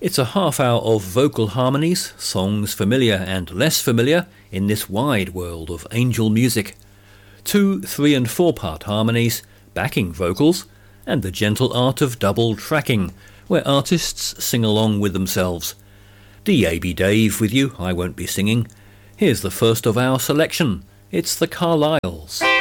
It's a half hour of vocal harmonies, songs familiar and less familiar in this wide world of angel music. 2, 3 and 4 part harmonies, backing vocals, and the gentle art of double tracking, where artists sing along with themselves. D.A.B. Dave with you, I won't be singing. Here's the first of our selection. It's the Carlyles.